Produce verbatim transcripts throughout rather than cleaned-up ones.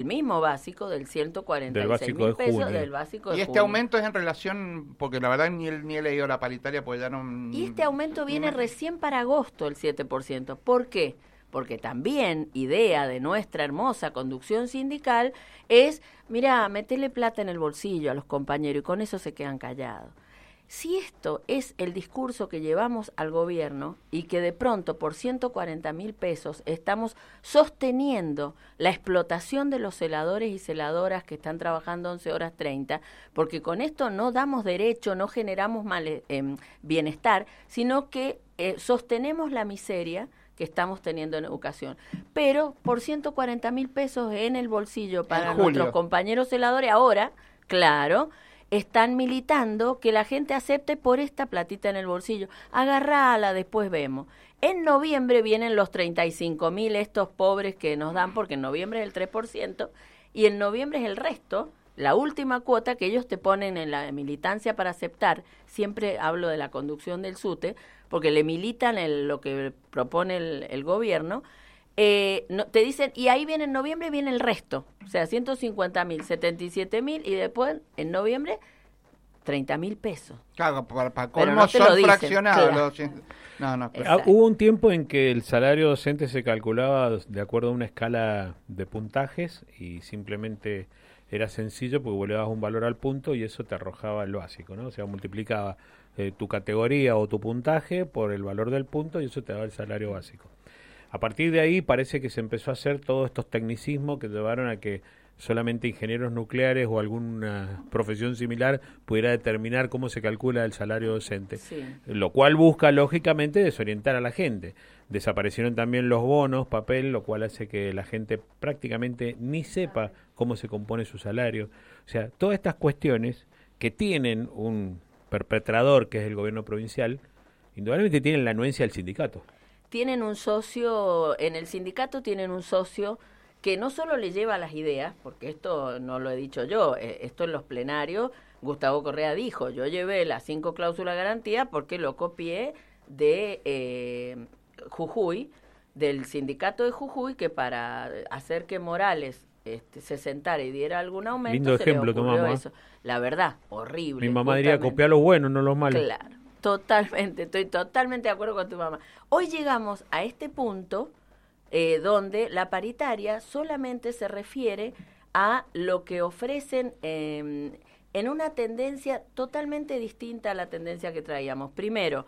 mismo básico del ciento cuarenta y seis Del mil básico de pesos junio. del básico de Y este junio. aumento es en relación, porque la verdad ni, el, ni he leído la paritaria, porque ya no... Y este aumento viene recién para agosto, el siete por ciento. ¿Por qué? Porque también idea de nuestra hermosa conducción sindical es, mira, metele plata en el bolsillo a los compañeros y con eso se quedan callados. Si esto es el discurso que llevamos al gobierno y que de pronto por ciento cuarenta mil pesos estamos sosteniendo la explotación de los celadores y celadoras que están trabajando once horas treinta, porque con esto no damos derecho, no generamos mal, eh, bienestar, sino que eh, sostenemos la miseria que estamos teniendo en educación. Pero por ciento cuarenta mil pesos en el bolsillo para nuestros compañeros celadores, ahora, claro, están militando que la gente acepte por esta platita en el bolsillo. Agarrala, después vemos. En noviembre vienen los treinta y cinco mil estos pobres que nos dan, porque en noviembre es el tres por ciento, y en noviembre es el resto, la última cuota que ellos te ponen en la militancia para aceptar. Siempre hablo de la conducción del SUTE, porque le militan el, lo que propone el, el gobierno. Eh, no, te dicen, y ahí viene en noviembre, viene el resto, o sea, ciento cincuenta mil, setenta y siete mil, y después, en noviembre, treinta mil pesos. Claro, para, para colmo no son dicen, fraccionados. claro. Los, no, no, Ah, hubo un tiempo en que el salario docente se calculaba de acuerdo a una escala de puntajes y simplemente era sencillo porque vos le dabas un valor al punto y eso te arrojaba el básico, ¿no? O sea, multiplicaba eh, tu categoría o tu puntaje por el valor del punto y eso te daba el salario básico. A partir de ahí parece que se empezó a hacer todos estos tecnicismos que llevaron a que solamente ingenieros nucleares o alguna profesión similar pudiera determinar cómo se calcula el salario docente, Sí. Lo cual busca lógicamente desorientar a la gente. Desaparecieron también los bonos, papel, lo cual hace que la gente prácticamente ni sepa cómo se compone su salario. O sea, todas estas cuestiones que tienen un perpetrador que es el gobierno provincial, indudablemente tienen la anuencia del sindicato. Tienen un socio, en el sindicato tienen un socio que no solo le lleva las ideas, porque esto no lo he dicho yo, eh, esto en los plenarios, Gustavo Correa dijo, yo llevé las cinco cláusulas de garantía porque lo copié de eh, Jujuy, del sindicato de Jujuy, que para hacer que Morales este, se sentara y diera algún aumento, Lindo se ejemplo, le ocurrió tu mamá. eso. La verdad, horrible. Mi mamá diría justamente. copiar los buenos, no los malos. Claro. Totalmente, estoy totalmente de acuerdo con tu mamá. Hoy llegamos a este punto eh, donde la paritaria solamente se refiere a lo que ofrecen eh, en una tendencia totalmente distinta a la tendencia que traíamos. Primero,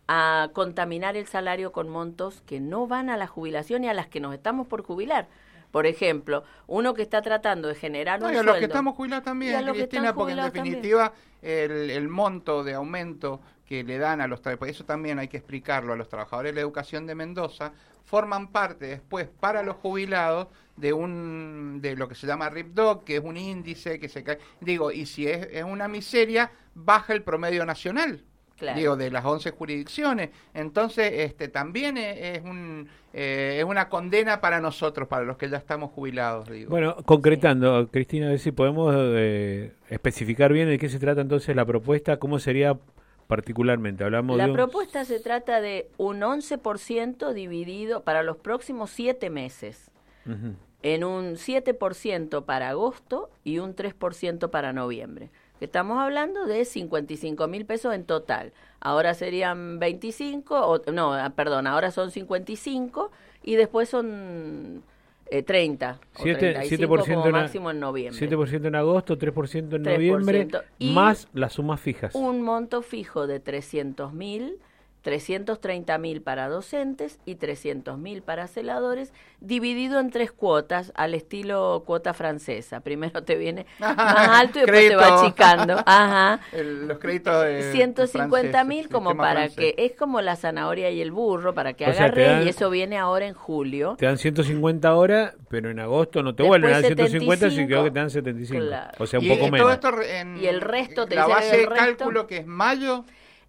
a contaminar el salario con montos que no van a la jubilación y a las que nos estamos por jubilar. Por ejemplo, uno que está tratando de generar no, un y a sueldo... los que estamos jubilados también, Cristina, porque en definitiva el, el monto de aumento que le dan a los trabajadores, eso también hay que explicarlo a los trabajadores de la educación de Mendoza, forman parte después para los jubilados de un de lo que se llama R I P D O C, que es un índice que se cae. Digo, y si es, es una miseria, baja el promedio nacional. Claro. Digo, de las once jurisdicciones. Entonces, este también es, es un eh, es una condena para nosotros, para los que ya estamos jubilados. Digo. Bueno, concretando, sí. Cristina, a ver si podemos eh, especificar bien de qué se trata entonces la propuesta, cómo sería particularmente. Hablamos la de un... propuesta se trata de un once por ciento dividido para los próximos siete meses, uh-huh. en un siete por ciento para agosto y un tres por ciento para noviembre. Estamos hablando de cincuenta y cinco mil pesos en total. Ahora serían veinticinco, o, no, perdón, ahora son cincuenta y cinco y después son eh, treinta. siete por ciento como en, máximo en noviembre. siete por ciento en agosto, tres por ciento en tres por ciento, noviembre, más las sumas fijas. Un monto fijo de trescientos mil, trescientos treinta mil para docentes y trescientos mil para celadores, dividido en tres cuotas al estilo cuota francesa. Primero te viene más alto y después Crédito. te va achicando. Ajá. El, los créditos de ciento cincuenta mil como para francés. que, es como la zanahoria y el burro, para que o sea, agarre, dan, y eso viene ahora en julio. Te dan ciento cincuenta ahora, pero en agosto no te Después vuelven a dar ciento cincuenta, setenta y cinco, si creo que te dan setenta y cinco. Claro. O sea, un y, poco y menos. Todo esto en, y el resto te la dice base de resto, cálculo que es mayo.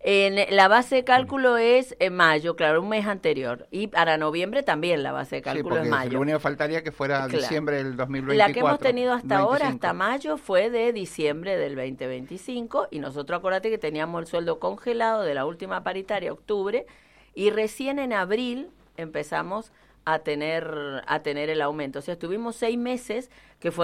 En la base de cálculo es en mayo, claro, un mes anterior. Y para noviembre también la base de cálculo sí, es mayo. Lo único que faltaría que fuera claro. diciembre del dos mil veinticuatro. La que hemos tenido hasta veinticinco. ahora, hasta mayo, fue de diciembre del veinte veinticinco. Y nosotros, acuérdate que teníamos el sueldo congelado de la última paritaria, octubre. Y recién en abril empezamos a tener, a tener el aumento. O sea, estuvimos seis meses que fue